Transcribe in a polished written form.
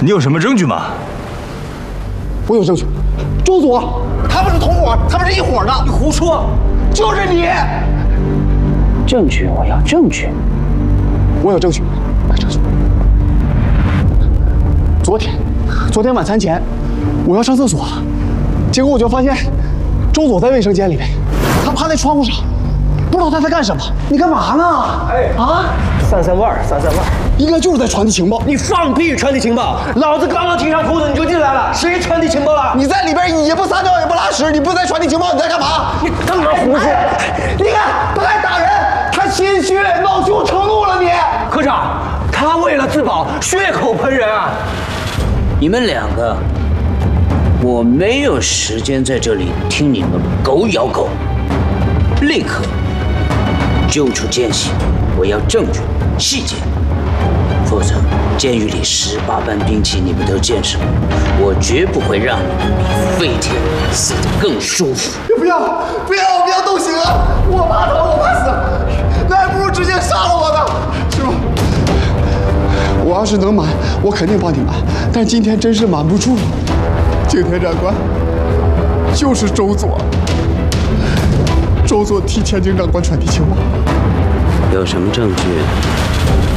你有什么证据吗？ 我有证据，周佐他们是同伙，他们是一伙的。 你胡说！ 就是你！ 证据，我要证据。 我有证据，有证据。昨天晚餐前，我要上厕所，结果我就发现周佐在卫生间里面，他趴在窗户上，不知道他在干什么。你干嘛呢？ 散散味儿，散散味儿。 应该就是在传递情报。 你放屁！传递情报！老子刚刚提上裤子你就进来了，谁传递情报了？ 你在里边也不撒尿也不拉屎，你不在传递情报，你在干嘛？ 你干嘛胡说？ 你看他还打人，他心虚恼羞成怒了你。 科长，他为了自保血口喷人啊！ 你们两个，我没有时间在这里听你们狗咬狗，立刻揪出奸细！我要证据、细节，否则监狱里18般兵器你们都见识过，我绝不会让你们比飞天死得更舒服。 不要动刑啊！我怕疼，我怕死，那还不如直接杀了我呢，是吧？我要是能瞒，我肯定帮你瞒，但今天真是瞒不住了。景田长官就是周佐，周佐替前景长官传递情报。 有什么证据？